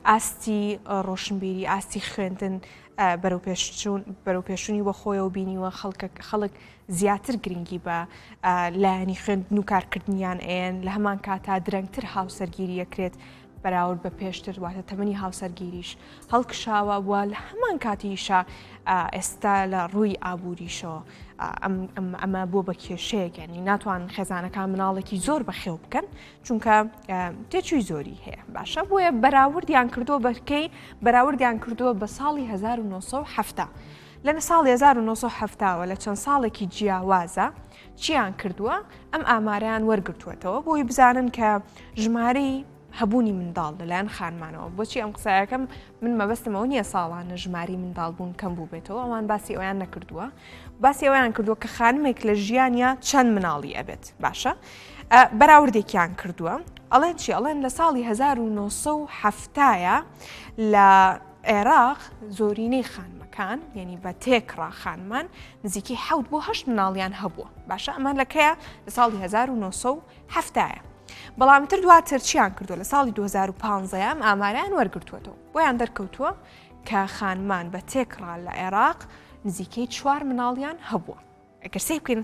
ئاستی ڕۆشنبیری ئاستی خوێندن بەرەو پێشوونی بە خۆیەوە بینیوە خەڵک زیاتر گرنگی بە لایەنی خوێندن و کارکردنیان ئێن لە هەمان کاتا درەنگتر هاوسەرگیری ئەکرێت بەراورد بە پێشتر واتە تەمەنی هاوسەرگیریش هەڵکشاوە وە لە هەمان کاتیشە ئێستا لە ڕووی ئابووریشەوە ئەمە بۆ بە کێشەیەک یعنی ناتوان خێزانەکان مناڵێکی زۆر بەخێو بکەن چونکە تێچووی زۆری هەیە باشە بۆیە بەراوردیان کردووە بەکەی بەراوردیان کردووە بە ساڵی 1970 لەنە ساڵی 1970 لە چەند ساڵێکی جیاوازە چیان کردووە ئەم ئامارەیان وەرگرتووەتەوە بۆی بزانن کە ژمارەی هەبوونی منداڵ لەلایەن خانمانەوە بۆچی ئەم قسایەکەم من مەبەستمەوە نییە ساڵانە ژماری منداڵ بوون کەم بوو بێتەوە ئەوان باسی ئەویان نەکردووە باسی ئەویان کردووە کە خانمێک لە ژیانیا چەند مناڵی ئەبێت باشە بەراوردێکیان کردووە ئەڵێن چی ئەڵێن لە ساڵی 1970 لە عێراق زۆرینەی خانمەکان یعنی بە تێکڕا خانمان نزیکی 7 بۆ 8 مناڵیان هەبووە باشە ئەمە لەکەیە لە ساڵی 1970 بەڵامتر دواتر چیان کردووە لە ساڵی 2015 ئەم ئامارەیان وەرگرتووەتەوە بۆیان دەرکەوتووە کە خانمان بە تێکڕا لە عێراق نزیکەی 4 مناڵیان هەبووە ئەگەر سێ بکەین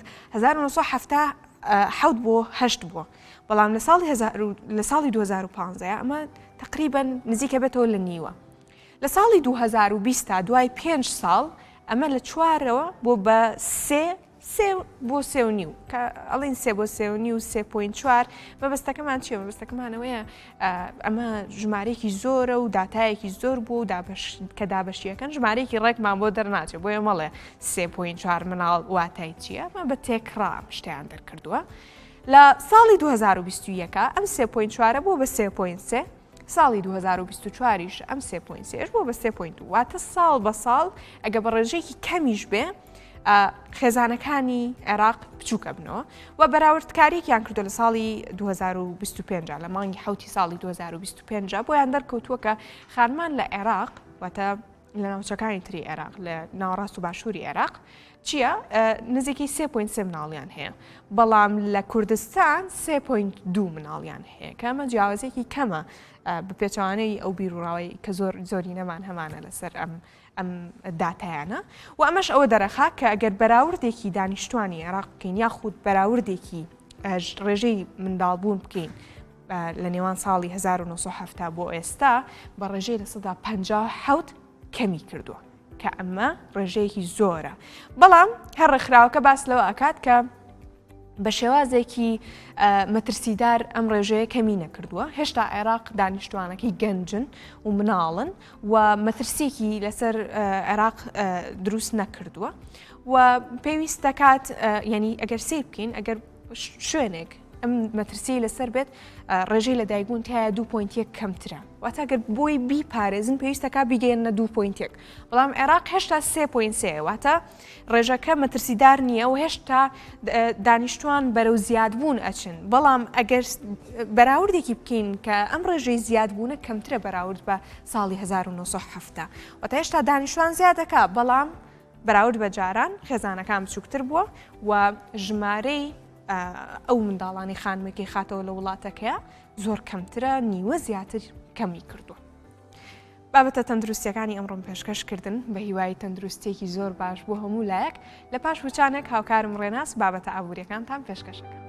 1970 حەوت بۆ 8 بووە بەڵام لە ساڵی 2015 ئەمە تقریبا نزیکە بێتەوە لە نیوە لە ساڵی 2020 دوای 5 ساڵ ئەمە لە 4ەوە بۆ بە 3 بۆ 3.5 کە ئەڵین 3 بۆ 3.5 3.4 مەبەستەکەمان چیە مەبەستەکەمانەوەیە ئەمە ژمارەیەکی زۆرە و داتایەکی زۆر بوو کە دابەشیەکەن ژمارەیەکی ڕێکمان بۆ دەرناچێت بۆیە مەڵێ 3.4 مناڵ واتای چییە ئەمە بە تێکڕا شتیان دەرکردووە لە ساڵی 2021 ئەم 3.4 بۆ بە 3.3 ساڵی 2024 ئەم 3.3 بۆ بە 3.2 واتە ساڵ بە ساڵ ئەگە بە ڕێژەیەکی کەمیش بێ خێزانەکانی عێراق بچووکە بنەوە و بەراوردکاریەکیان کردو لە ساڵی 2025 لە مانگی حوتی ساڵی 2025 بۆیان دەرکەوتووە کە خانمان لە عێراق واتە لە ناوچەکانی تری عێراق لە ناوەڕاست و باشووری عێراق چییە؟ نزیکی 3.3 مناڵیان هەیە بەڵام لە کوردستان 3.2 مناڵیان هەیە کە ئەمە جیاوازێکی کەمە بە پێچوانەی ئەو بیرروڕاوی کە زۆری نەمان هەمانە لەسەر ئەم داتایانە و ئەمەش ئەوە دەرەخا کە ئەگەر بەراوردێکی دانیشتوانی عێراق بکەین یاخود بەراوردێکی ڕێژەی منداڵبوون بکەین لە نێوان ساڵی 1970 بۆ ئێستا بە ڕێژەی لە 57 کەمی کردووە کە ئەمە ڕێژەیەکی زۆرە بەڵام هەر ڕێکخراوەکە باس لەوە ئەکات کە بە شێوازێکی مەترسیدار ئەم ڕێژەیە کەمی نەکردووە هێشتا عێراق دانیشتوانەکەی گەنجن و مناڵن و مەترسیەکی لەسەر عێراق دروست نەکردووە و پێویست دەکات یعنی ئەگەر سیر بکەین ئەگەر شوێنێک ئەم مەترسی لەسەر بێت ڕێژەی لە دایکبوون تایە 2.1 کەمترە واتەگەر بۆی بیپارێزن پێویستەکە بیگەێنە 2.1 بەڵام عێراق هێشتا 3.3 واتە ڕێژەکە مەترسیدار نییە و هێشتا دانیشتوان بەرەو زیادبوون ئەچن بەڵام ئەگەر بەراوردێکی بکەین کە ئەم ڕێژەی زیادبوونە کەمترە بەراورد بە ساڵی 1970 واتە هێشتا دانیشتوان زیادەکە بەڵام بەراورد بە جاران خێزانەکان بچووکتر بووە و ژمارەی ئەو منداڵانی خانمێکی خاتەوە لە وڵاتەکەیە زۆر کەمترە نیوە زیاتر کەمی کردووە. بابەتە تەندروستیەکانی ئەمڕۆم پێشکەشکردن بە هیوای تەندروستێکی زۆر باش بۆ هەموو لایەک لە پاش وچانێک هاوکارم ڕێناس بابەتە ئابوووریەکانتان پێشکەشەکە.